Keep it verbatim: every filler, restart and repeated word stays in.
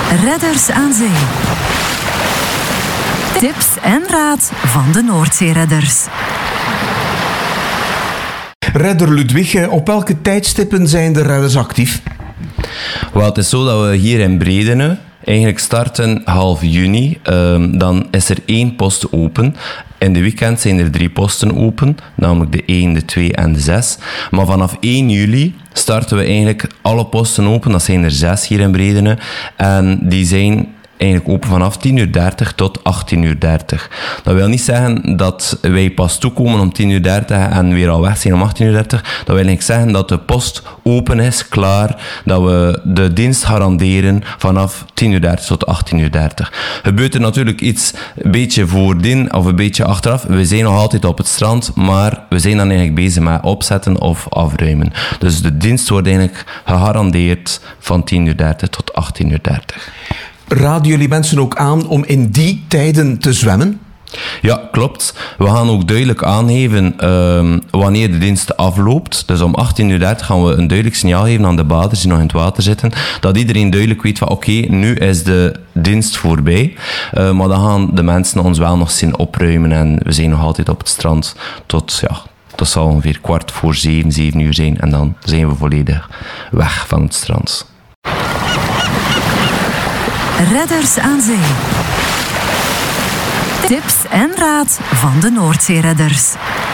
Redders aan Zee. Tips en raad van de Noordzeeredders. Redder Ludwig, op welke tijdstippen zijn de redders actief? Wel, het is zo dat we hier in Bredene eigenlijk starten half juni. Um, dan is er één post open. In de weekend zijn er drie posten open, namelijk de één, de twee en de zes. Maar vanaf één juli starten we eigenlijk alle posten open. Dat zijn er zes hier in Bredene. En die zijn eigenlijk open vanaf tien uur dertig tot achttien uur dertig. Dat wil niet zeggen dat wij pas toekomen om tien uur dertig en weer al weg zijn om achttien uur dertig. Dat wil eigenlijk zeggen dat de post open is, klaar, dat we de dienst garanderen vanaf tien uur dertig tot achttien uur dertig. Gebeurt er natuurlijk iets een beetje voordien of een beetje achteraf. We zijn nog altijd op het strand, maar we zijn dan eigenlijk bezig met opzetten of afruimen. Dus de dienst wordt eigenlijk gegarandeerd van tien uur dertig tot achttien uur dertig. Raden jullie mensen ook aan om in die tijden te zwemmen? Ja, klopt. We gaan ook duidelijk aangeven uh, wanneer de dienst afloopt. Dus om achttien uur dertig gaan we een duidelijk signaal geven aan de baders die nog in het water zitten, dat iedereen duidelijk weet van oké, okay, nu is de dienst voorbij. Uh, maar dan gaan de mensen ons wel nog zien opruimen en we zijn nog altijd op het strand tot, ja, dat zal ongeveer kwart voor zeven, zeven uur zijn en dan zijn we volledig weg van het strand. Redders aan Zee. Tips en raad van de Noordzeeredders.